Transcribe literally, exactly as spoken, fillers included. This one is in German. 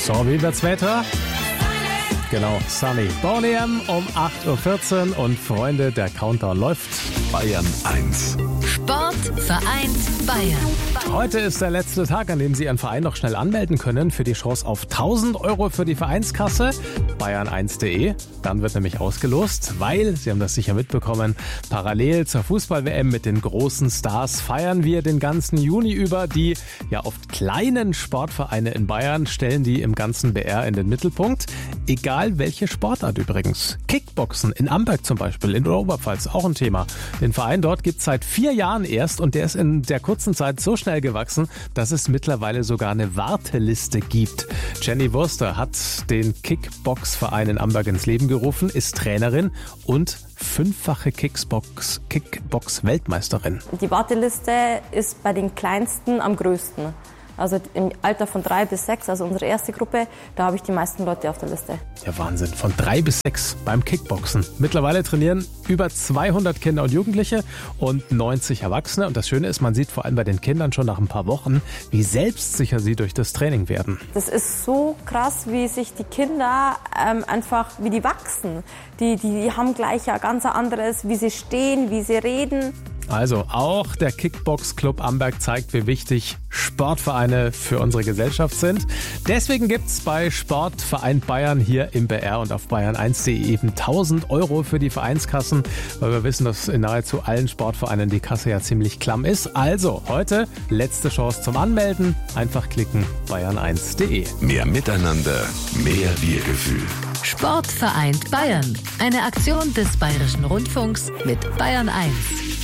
So, wie wird's Wetter? Genau, sunny. Borneo um acht Uhr vierzehn und Freunde, der Countdown läuft. Bayern eins. Sport vereint Bayern. Heute ist der letzte Tag, an dem Sie Ihren Verein noch schnell anmelden können für die Chance auf tausend Euro für die Vereinskasse. bayern eins punkt de. Dann wird nämlich ausgelost, weil, Sie haben das sicher mitbekommen, parallel zur Fußball-W M mit den großen Stars feiern wir den ganzen Juni über. Die ja oft kleinen Sportvereine in Bayern stellen die im ganzen B R in den Mittelpunkt. Egal welche Sportart übrigens. Kickboxen in Amberg zum Beispiel, in der Oberpfalz, auch ein Thema. Den Verein dort gibt es seit vier Jahren erst und der ist in der kurzen Zeit so schnell gewachsen, dass es mittlerweile sogar eine Warteliste gibt. Jenny Wurster hat den Kickbox-Verein in Amberg ins Leben gerufen, ist Trainerin und fünffache Kickbox, Kickbox-Weltmeisterin. Die Warteliste ist bei den Kleinsten am größten. Also im Alter von drei bis sechs, also unsere erste Gruppe, da habe ich die meisten Leute auf der Liste. Ja, Wahnsinn. Von drei bis sechs beim Kickboxen. Mittlerweile trainieren über zweihundert Kinder und Jugendliche und neunzig Erwachsene. Und das Schöne ist, man sieht vor allem bei den Kindern schon nach ein paar Wochen, wie selbstsicher sie durch das Training werden. Das ist so krass, wie sich die Kinder ähm, einfach, wie die wachsen. Die, die, die haben gleich ja ganz anderes, wie sie stehen, wie sie reden. Also auch der Kickbox-Club Amberg zeigt, wie wichtig Sportvereine für unsere Gesellschaft sind. Deswegen gibt's bei Sportverein Bayern hier im B R und auf bayern eins punkt de eben tausend Euro für die Vereinskassen, weil wir wissen, dass in nahezu allen Sportvereinen die Kasse ja ziemlich klamm ist. Also heute letzte Chance zum Anmelden. Einfach klicken, bayern eins punkt de. Mehr Miteinander, mehr Wir-Gefühl. Sport vereint Bayern. Eine Aktion des Bayerischen Rundfunks mit Bayern eins.